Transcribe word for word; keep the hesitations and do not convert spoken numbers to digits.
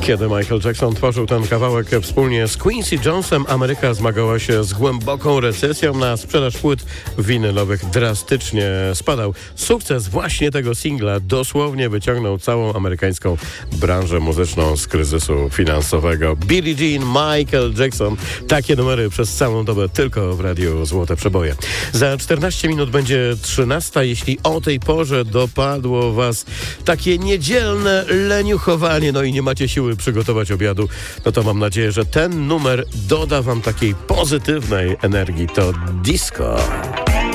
Kiedy Michael Jackson tworzył ten kawałek wspólnie z Quincy Jonesem, Ameryka zmagała się z głęboką recesją, na sprzedaż płyt winylowych drastycznie spadał. Sukces właśnie tego singla dosłownie wyciągnął całą amerykańską branżę muzyczną z kryzysu finansowego. Billie Jean, Michael Jackson. Takie numery przez całą dobę tylko w Radiu Złote Przeboje. Za czternaście minut będzie trzynasta. Jeśli o tej porze dopadło was takie niedzielne leniuchowanie, no i nie macie siły przygotować obiadu, no to mam nadzieję, że ten numer doda wam takiej pozytywnej energii. To disco.